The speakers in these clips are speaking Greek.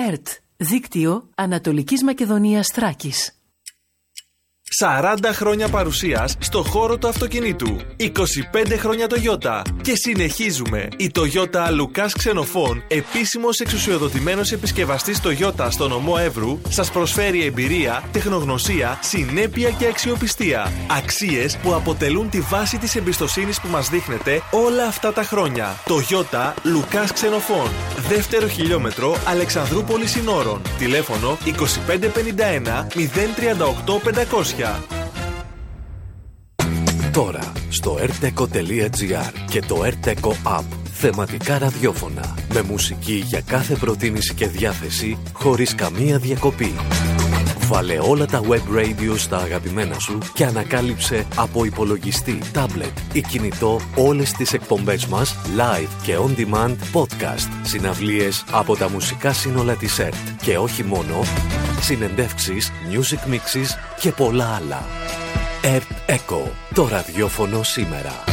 ΕΡΤ, δίκτυο Ανατολικής Μακεδονίας Θράκης. 40 χρόνια παρουσίας στο χώρο του αυτοκινήτου. 25 χρόνια Toyota. Και συνεχίζουμε. Η Toyota Λουκάς Ξενοφών, επίσημος εξουσιοδοτημένος επισκευαστής Toyota στο νομό Εύρου, σας προσφέρει εμπειρία, τεχνογνωσία, συνέπεια και αξιοπιστία. Αξίες που αποτελούν τη βάση της εμπιστοσύνης που μας δείχνετε όλα αυτά τα χρόνια. Toyota Λουκάς Ξενοφών. Δεύτερο χιλιόμετρο Αλεξανδρούπολη Συνόρων. Τηλέφωνο 2551 038 500. Τώρα στο rteco.gr και το rteco app. Θεματικά ραδιόφωνα με μουσική για κάθε προτίμηση και διάθεση χωρίς καμία διακοπή. Βάλε όλα τα web radio στα αγαπημένα σου και ανακάλυψε από υπολογιστή, tablet ή κινητό όλες τις εκπομπές μας live και on demand podcast, συναυλίες από τα μουσικά σύνολα της ΕΡΤ και όχι μόνο, συνεντεύξεις, music mixes και πολλά άλλα. ΕΡΤ ΕΚΟ, το ραδιόφωνο σήμερα.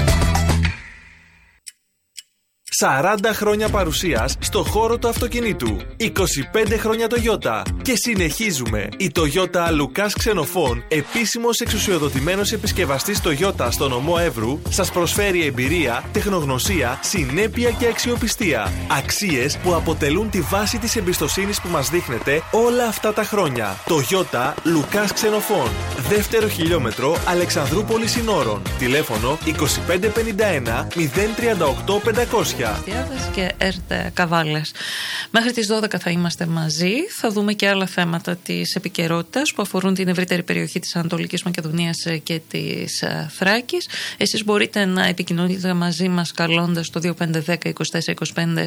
40 χρόνια παρουσίας στο χώρο του αυτοκινήτου. 25 χρόνια Toyota. Και συνεχίζουμε. Η Toyota Λουκάς Ξενοφών, επίσημος εξουσιοδοτημένος επισκευαστής Toyota στο νομό Εύρου, σας προσφέρει εμπειρία, τεχνογνωσία, συνέπεια και αξιοπιστία. Αξίες που αποτελούν τη βάση της εμπιστοσύνης που μας δείχνετε όλα αυτά τα χρόνια. Toyota Λουκάς Ξενοφών. Δεύτερο χιλιόμετρο Αλεξανδρούπολη Συνόρων. Τηλέφωνο 2551 038 500. Και ΕΡΤ Καβάλες. Μέχρι τις 12 θα είμαστε μαζί. Θα δούμε και άλλα θέματα της επικαιρότητας που αφορούν την ευρύτερη περιοχή της Ανατολικής Μακεδονίας και της Θράκης. Εσείς μπορείτε να επικοινωνείτε μαζί μας καλώντας το 2510 24 25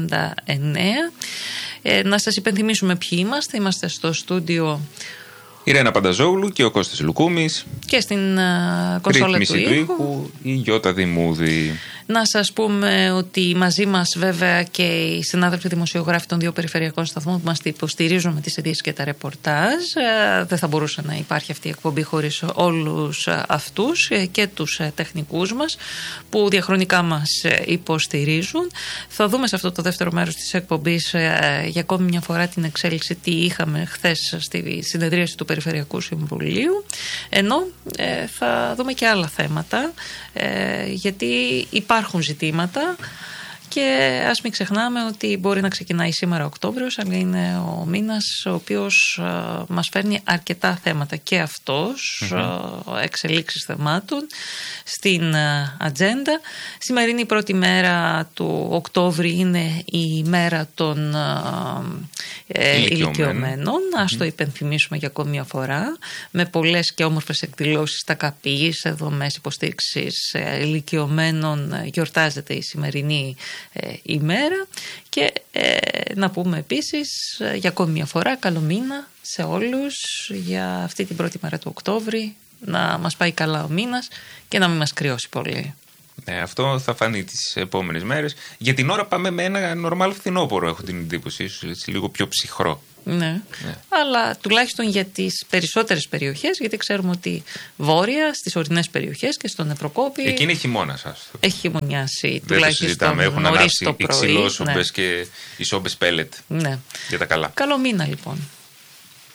49. Να σας υπενθυμίσουμε ποιοι είμαστε. Είμαστε στο στούντιο η Ρένα Πανταζόγλου και ο Κώστας Λουκούμης. Και στην κονσόλα του ήχου η Γιώτα Δημούδη. Να σας πούμε ότι μαζί μας βέβαια και οι συνάδελφοι δημοσιογράφοι των δύο περιφερειακών σταθμών που μας υποστηρίζουν με τις ειδήσεις και τα ρεπορτάζ. Δεν θα μπορούσε να υπάρχει αυτή η εκπομπή χωρίς όλους αυτούς και τους τεχνικούς μας που διαχρονικά μας υποστηρίζουν. Θα δούμε σε αυτό το δεύτερο μέρος της εκπομπής για ακόμη μια φορά την εξέλιξη τι είχαμε χθες στη συνεδρίαση του Περιφερειακού Συμβουλίου, ενώ θα δούμε και άλλα θέματα γιατί υπάρχουν ζητήματα και ας μην ξεχνάμε ότι μπορεί να ξεκινάει σήμερα Οκτώβριος, αλλά είναι ο μήνας ο οποίος μας φέρνει αρκετά θέματα και αυτός, εξελίξεις θεμάτων στην ατζέντα. Σημερινή πρώτη μέρα του Οκτώβρη είναι η μέρα των ηλικιωμένων. Ας το υπενθυμίσουμε για ακόμη μια φορά, με πολλές και όμορφες εκδηλώσεις στα ΚΑΠΗ, σε δομές υποστήριξης ηλικιωμένων γιορτάζεται η σημερινή ημέρα και να πούμε επίσης για ακόμη μια φορά καλό μήνα σε όλους για αυτή την πρώτη μέρα του Οκτώβρη, να μας πάει καλά ο μήνας και να μην μας κρυώσει πολύ. Αυτό θα φανεί τις επόμενες μέρες. Για την ώρα πάμε με ένα νορμάλ φθινόπωρο, έχω την εντύπωση, ίσως λίγο πιο ψυχρό. Ναι, αλλά τουλάχιστον για τις περισσότερες περιοχές, γιατί ξέρουμε ότι βόρεια, στις ορεινές περιοχές και στον Ευρωκόπη. Εκεί είναι χειμώνας. Έχει χειμωνιάσει. Δεν το συζητάμε. Έχουν ανάψει οι ξυλόσομπες και οι σόμπες πέλετ. Ναι. Για τα καλά. Καλό μήνα λοιπόν.